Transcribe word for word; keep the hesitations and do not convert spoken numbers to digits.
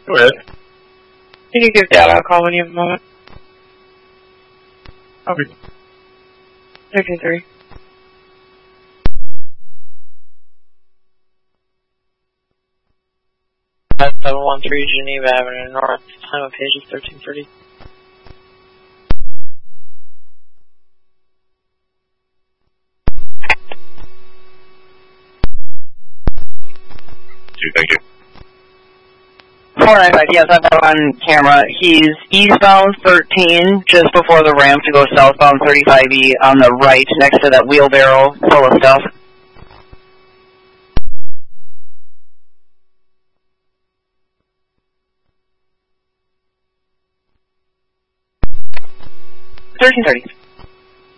Go ahead. You can give Dad a call when you have a moment. Okay. thirteen three. seven one three Geneva Avenue North. Time of page is thirteen thirty. Thank you. four nine five, yes, I've got on camera. He's eastbound thirteen, just before the ramp to go southbound thirty-five E on the right, next to that wheelbarrow full of stuff. thirteen thirty.